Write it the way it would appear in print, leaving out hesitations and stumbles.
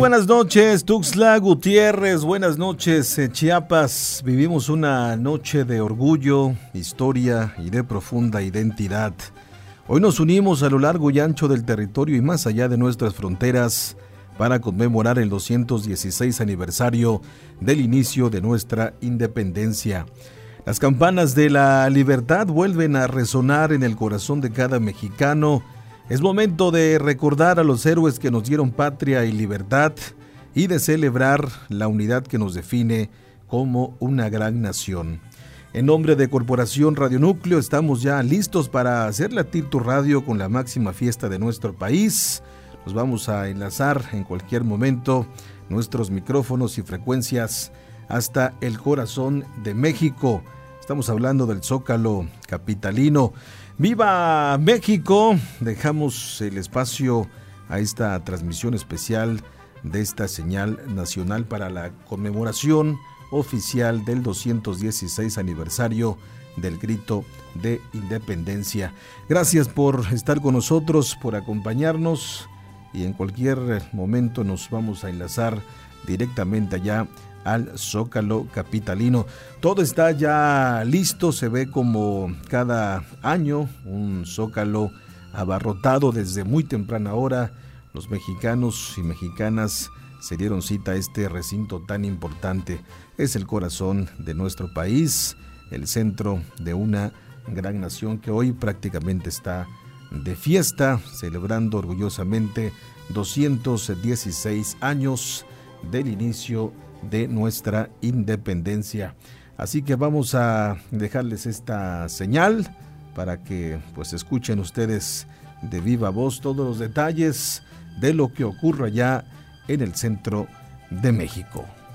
buenas noches, Tuxtla Gutiérrez, buenas noches, Chiapas. Vivimos una noche de orgullo, historia y de profunda identidad. Hoy nos unimos a lo largo y ancho del territorio y más allá de nuestras fronteras para conmemorar el 216 aniversario del inicio de nuestra independencia. Las campanas de la libertad vuelven a resonar en el corazón de cada mexicano. Es momento de recordar a los héroes que nos dieron patria y libertad y de celebrar la unidad que nos define como una gran nación. En nombre de Corporación Radio Núcleo estamos ya listos para hacer latir tu radio con la máxima fiesta de nuestro país. Nos vamos a enlazar en cualquier momento nuestros micrófonos y frecuencias hasta el corazón de México. Estamos hablando del Zócalo capitalino. ¡Viva México! Dejamos el espacio a esta transmisión especial de esta señal nacional para la conmemoración oficial del 216 aniversario del Grito de Independencia. Gracias por estar con nosotros, por acompañarnos y en cualquier momento nos vamos a enlazar directamente allá al Zócalo capitalino. Todo está ya listo, se ve como cada año un Zócalo abarrotado desde muy temprana hora. Los mexicanos y mexicanas se dieron cita a este recinto tan importante. Es el corazón de nuestro país, el centro de una gran nación que hoy prácticamente está de fiesta, celebrando orgullosamente 216 años del inicio de nuestra independencia. Así que vamos a dejarles esta señal para que pues escuchen ustedes de viva voz todos los detalles de lo que ocurre allá en el centro de México.